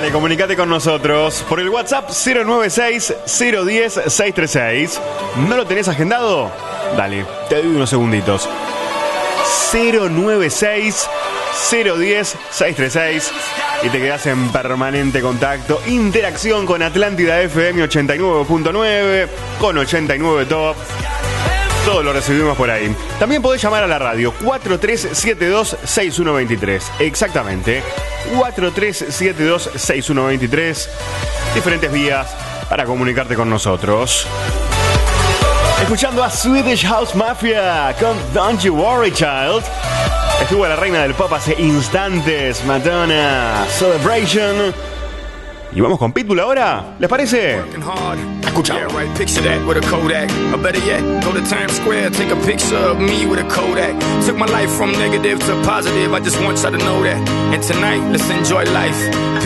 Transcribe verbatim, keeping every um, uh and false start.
Dale, comunicate con nosotros por el WhatsApp cero nueve seis, cero uno cero, seis tres seis. ¿No lo tenés agendado? Dale, te doy unos segunditos. cero nueve seis, cero uno cero, seis tres seis. Y te quedás en permanente contacto, interacción con Atlántida F M ochenta y nueve punto nueve, con ochenta y nueve Top. Todo lo recibimos por ahí. También podés llamar a la radio cuatro tres siete dos, seis uno dos tres. Exactamente, cuatro tres siete dos, seis uno dos tres. Diferentes vías para comunicarte con nosotros. Escuchando a Swedish House Mafia con Don't You Worry Child. Estuvo la reina del pop hace instantes, Madonna, Celebration. Y vamos con Pitbull ahora, ¿les parece? Escuchamos. Yeah, right, picture that with a Kodak. Or better yet, go to Times Square, take a picture of me with a Kodak. Took my life from negative to positive, I just want y'all to know that. And tonight, let's enjoy life.